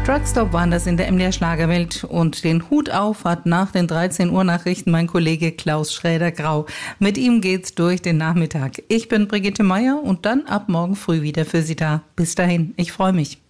Truckstop waren das in der MDR Schlagerwelt und den Hut auf hat nach den 13 Uhr Nachrichten mein Kollege Klaus Schräder-Grau. Mit ihm geht's durch den Nachmittag. Ich bin Brigitte Meier und dann ab morgen früh wieder für Sie da. Bis dahin, ich freue mich.